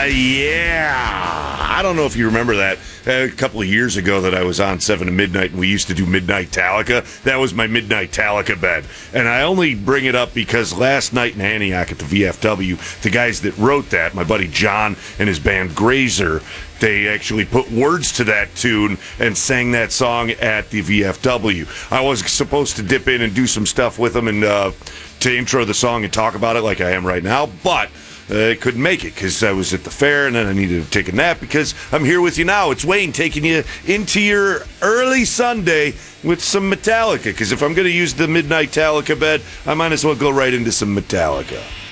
Yeah. I don't know if you remember that. A couple of years ago that I was on 7 to Midnight and we used to do Midnight Talica. That was my Midnight Talica bed. And I only bring it up because last night in Antioch at the VFW, the guys that wrote that, my buddy John and his band Grazer, they actually put words to that tune and sang that song at the VFW. I was supposed to dip in and do some stuff with them and to intro the song and talk about it like I am right now, but I couldn't make it because I was at the fair and then I needed to take a nap because I'm here with you now. It's Wayne taking you into your early Sunday with some Metallica, because if I'm going to use the Midnight Talica bed, I might as well go right into some Metallica.